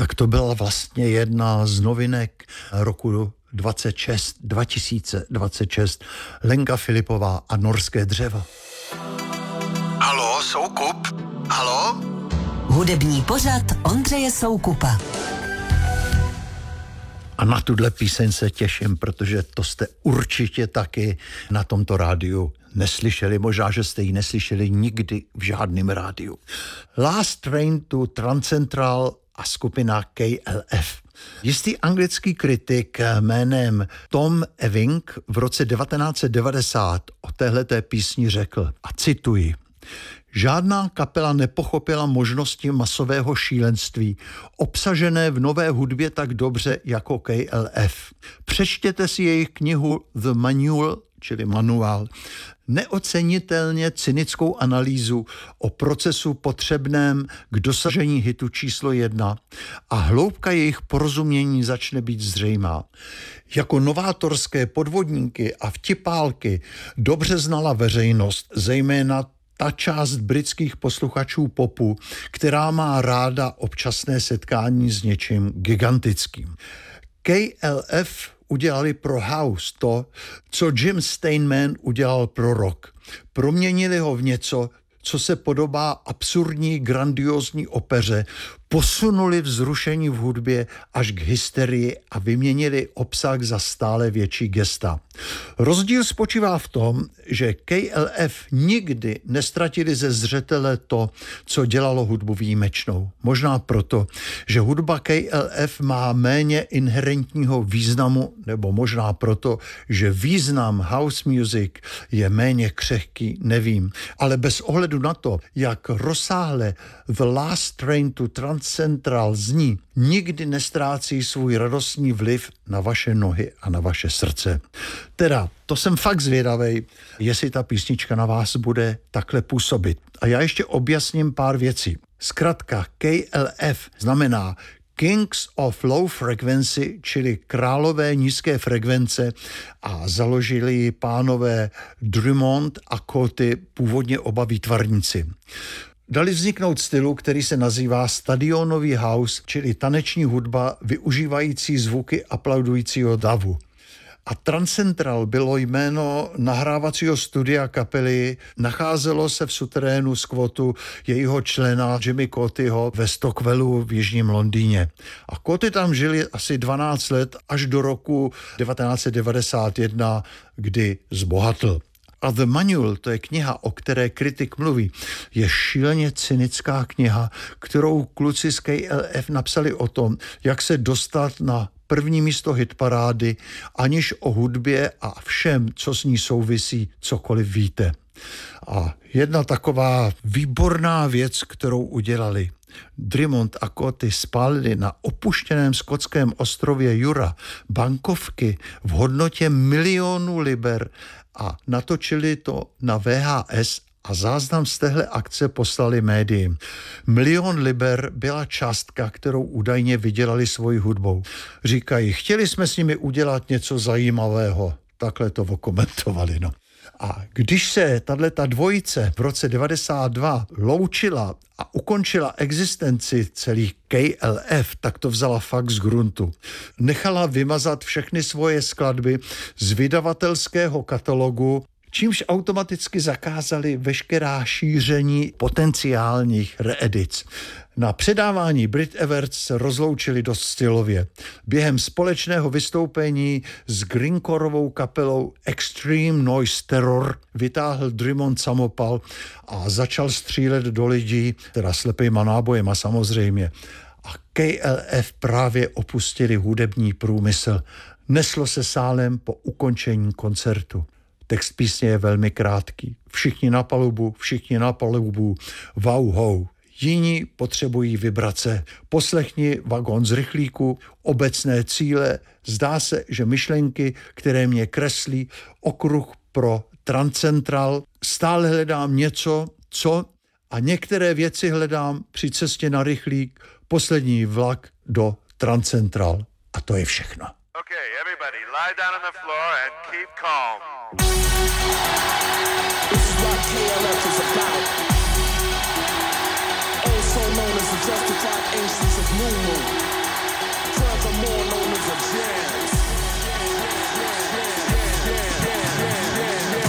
Tak to byla vlastně jedna z novinek roku 2026. Lenka Filipová a Norské dřevo. Haló, Soukup? Haló? Hudební pořad Ondřeje Soukupa. A na tuhle píseň se těším, protože to jste určitě taky na tomto rádiu neslyšeli. Možná, že jste ji neslyšeli nikdy v žádném rádiu. Last Train to Transcentral a skupina KLF. Jistý anglický kritik jménem Tom Ewing v roce 1990 o téhleté písni řekl, a cituji: žádná kapela nepochopila možnosti masového šílenství, obsažené v nové hudbě tak dobře jako KLF. Přečtěte si jejich knihu The Manual, čili manuál, neocenitelně cynickou analýzu o procesu potřebném k dosažení hitu číslo 1 a hloubka jejich porozumění začne být zřejmá. Jako novátorské podvodníky a vtipálky dobře znala veřejnost, zejména ta část britských posluchačů popu, která má ráda občasné setkání s něčím gigantickým. KLF udělali pro house to, co Jim Steinman udělal pro rock. Proměnili ho v něco, co se podobá absurdní, grandiózní opeře, posunuli vzrušení v hudbě až k hysterii a vyměnili obsah za stále větší gesta. Rozdíl spočívá v tom, že KLF nikdy nestratili ze zřetele to, co dělalo hudbu výjimečnou. Možná proto, že hudba KLF má méně inherentního významu, nebo možná proto, že význam house music je méně křehký, nevím. Ale bez ohledu na to, jak rozsáhle The Last Train to Transcentral zní, nikdy nestrácí svůj radostný vliv na vaše nohy a na vaše srdce. Teda, to jsem fakt zvědavej, jestli ta písnička na vás bude takhle působit. A já ještě objasním pár věcí. Zkratka KLF znamená Kings of Low Frequency, čili králové nízké frekvence, a založili ji pánové Drummond a Coty, původně oba výtvarníci. Dali vzniknout stylu, který se nazývá stadionový house, čili taneční hudba využívající zvuky aplaudujícího davu. A Transcentral bylo jméno nahrávacího studia kapely, nacházelo se v suterénu skvotu jejího člena Jimmy Cotyho ve Stockwellu v jižním Londýně. A Coty tam žili asi 12 let až do roku 1991, kdy zbohatl. A The Manual, to je kniha, o které kritik mluví, je šíleně cynická kniha, kterou kluci z KLF napsali o tom, jak se dostat na první místo hitparády, aniž o hudbě a všem, co s ní souvisí, cokoliv víte. A jedna taková výborná věc, kterou udělali. Drummond a Coty spálili na opuštěném skotském ostrově Jura bankovky v hodnotě 1 milionu liber a natočili to na VHS a záznam z téhle akce poslali médiím. 1 milion liber byla částka, kterou údajně vydělali svojí hudbou. Říkají, chtěli jsme s nimi udělat něco zajímavého. Takhle to okomentovali, no. A když se tato dvojice v roce 92 loučila a ukončila existenci celých KLF, tak to vzala fakt z gruntu. Nechala vymazat všechny svoje skladby z vydavatelského katalogu, čímž automaticky zakázali veškerá šíření potenciálních reedic. Na předávání Brit Awards se rozloučili dost stylově. Během společného vystoupení s greencoreovou kapelou Extreme Noise Terror vytáhl Drummond samopal a začal střílet do lidí, teda slepejma nábojema samozřejmě. A KLF právě opustili hudební průmysl. Neslo se sálem po ukončení koncertu. Text písně je velmi krátký. Všichni na palubu, wow ho. Jiní potřebují vibrace. Poslechni Vagón z rychlíku, obecné cíle. Zdá se, že myšlenky, které mě kreslí, okruh pro Transcentral. Stále hledám něco, co a některé věci hledám při cestě na rychlík, poslední vlak do Transcentral. A to je všechno. Okay, everybody, lie down on the floor and keep calm. This is what KLF is about. Also known as the justified ancients of New Moon.